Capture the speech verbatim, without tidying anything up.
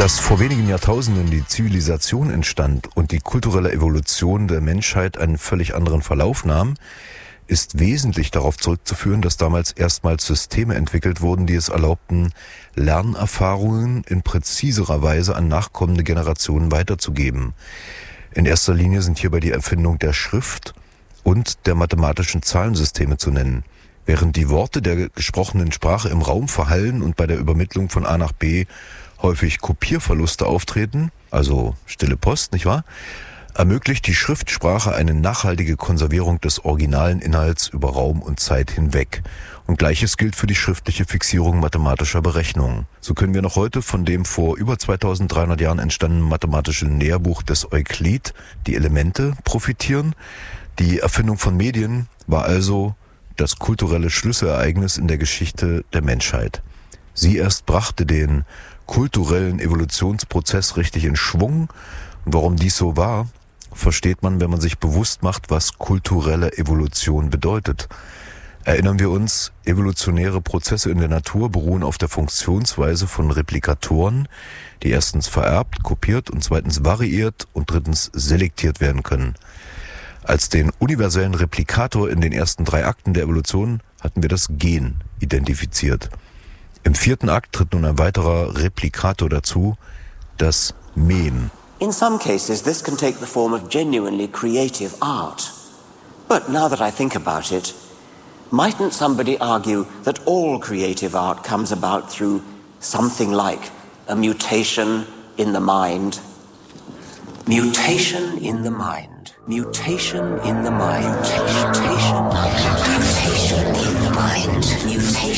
Dass vor wenigen Jahrtausenden die Zivilisation entstand und die kulturelle Evolution der Menschheit einen völlig anderen Verlauf nahm, ist wesentlich darauf zurückzuführen, dass damals erstmals Systeme entwickelt wurden, die es erlaubten, Lernerfahrungen in präziserer Weise an nachkommende Generationen weiterzugeben. In erster Linie sind hierbei die Erfindung der Schrift und der mathematischen Zahlensysteme zu nennen. Während die Worte der gesprochenen Sprache im Raum verhallen und bei der Übermittlung von A nach B häufig Kopierverluste auftreten, also stille Post, nicht wahr? Ermöglicht die Schriftsprache eine nachhaltige Konservierung des originalen Inhalts über Raum und Zeit hinweg. Und Gleiches gilt für die schriftliche Fixierung mathematischer Berechnungen. So können wir noch heute von dem vor über zweitausenddreihundert Jahren entstandenen mathematischen Nährbuch des Euklid, die Elemente, profitieren. Die Erfindung von Medien war also das kulturelle Schlüsselereignis in der Geschichte der Menschheit. Sie erst brachte den kulturellen Evolutionsprozess richtig in Schwung. Und warum dies so war, versteht man, wenn man sich bewusst macht, was kulturelle Evolution bedeutet. Erinnern wir uns, evolutionäre Prozesse in der Natur beruhen auf der Funktionsweise von Replikatoren, die erstens vererbt, kopiert und zweitens variiert und drittens selektiert werden können. Als den universellen Replikator in den ersten drei Akten der Evolution hatten wir das Gen identifiziert. Im vierten Akt tritt nun ein weiterer Replikator dazu, das Mem. In some cases, this can take the form of genuinely creative art. But now that I think about it, mightn't somebody argue that all creative art comes about through something like a mutation in the mind? Mutation in the mind. Mutation in the mind. Mutation. Mutation in the mind. Mutation.